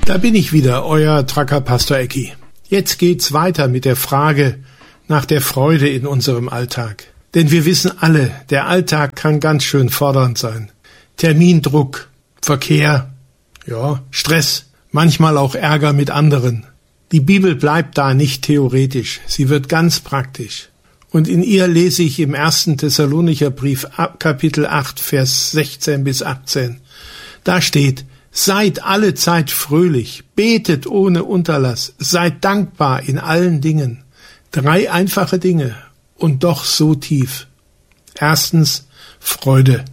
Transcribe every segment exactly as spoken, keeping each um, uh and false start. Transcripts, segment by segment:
Da bin ich wieder, euer Tracker Pastor Ecki. Jetzt geht's weiter mit der Frage nach der Freude in unserem Alltag. Denn wir wissen alle, der Alltag kann ganz schön fordernd sein. Termindruck, Verkehr, ja, Stress, manchmal auch Ärger mit anderen. Die Bibel bleibt da nicht theoretisch, sie wird ganz praktisch. Und in ihr lese ich im ersten Thessalonicher Brief, Kapitel acht, Vers sechzehn bis achtzehn. Da steht: Seid alle Zeit fröhlich, betet ohne Unterlass, seid dankbar in allen Dingen. Drei einfache Dinge und doch so tief. Erstens Freude,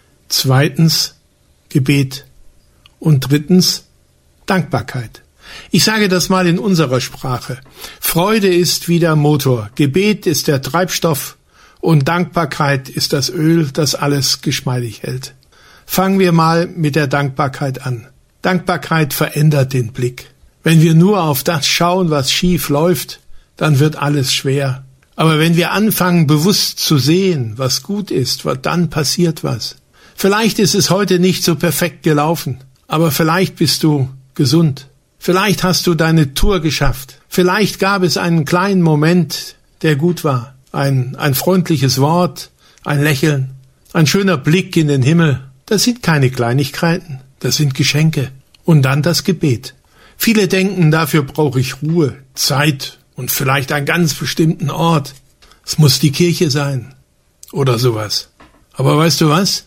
zweitens Gebet und drittens Dankbarkeit. Ich sage das mal in unserer Sprache. Freude ist wie der Motor, Gebet ist der Treibstoff und Dankbarkeit ist das Öl, das alles geschmeidig hält. Fangen wir mal mit der Dankbarkeit an. Dankbarkeit verändert den Blick. Wenn wir nur auf das schauen, was schief läuft, dann wird alles schwer. Aber wenn wir anfangen, bewusst zu sehen, was gut ist, dann passiert was. Vielleicht ist es heute nicht so perfekt gelaufen, aber vielleicht bist du gesund. Vielleicht hast du deine Tour geschafft. Vielleicht gab es einen kleinen Moment, der gut war. Ein, ein freundliches Wort, ein Lächeln, ein schöner Blick in den Himmel. Das sind keine Kleinigkeiten, das sind Geschenke. Und dann das Gebet. Viele denken, dafür brauche ich Ruhe, Zeit und vielleicht einen ganz bestimmten Ort. Es muss die Kirche sein oder sowas. Aber weißt du was?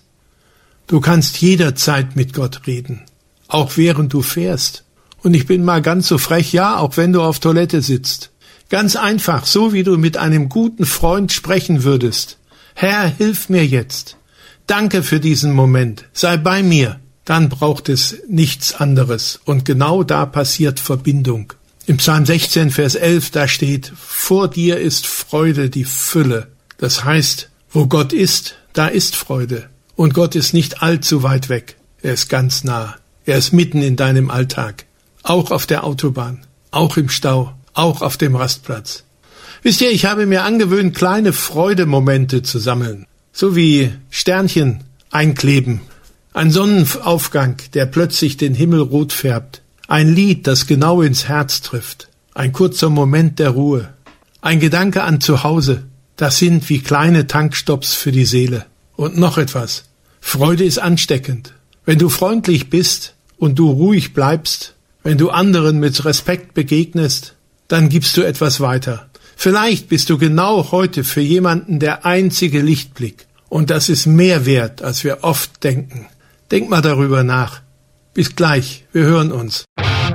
Du kannst jederzeit mit Gott reden, auch während du fährst. Und ich bin mal ganz so frech, ja, auch wenn du auf Toilette sitzt. Ganz einfach, so wie du mit einem guten Freund sprechen würdest. Herr, hilf mir jetzt. Danke für diesen Moment. Sei bei mir. Dann braucht es nichts anderes. Und genau da passiert Verbindung. Im Psalm sechzehn, Vers elf, da steht: Vor dir ist Freude die Fülle. Das heißt, wo Gott ist, da ist Freude. Und Gott ist nicht allzu weit weg. Er ist ganz nah. Er ist mitten in deinem Alltag. Auch auf der Autobahn. Auch im Stau. Auch auf dem Rastplatz. Wisst ihr, ich habe mir angewöhnt, kleine Freudemomente zu sammeln. So wie Sternchen einkleben. Ein Sonnenaufgang, der plötzlich den Himmel rot färbt. Ein Lied, das genau ins Herz trifft. Ein kurzer Moment der Ruhe. Ein Gedanke an Zuhause. Das sind wie kleine Tankstopps für die Seele. Und noch etwas. Freude ist ansteckend. Wenn du freundlich bist und du ruhig bleibst, wenn du anderen mit Respekt begegnest, dann gibst du etwas weiter. Vielleicht bist du genau heute für jemanden der einzige Lichtblick. Und das ist mehr wert, als wir oft denken. Denk mal darüber nach. Bis gleich, wir hören uns.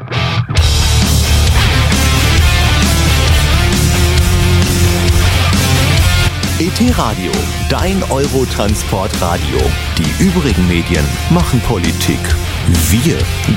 E T Radio, dein Eurotransportradio. Die übrigen Medien machen Politik. Wir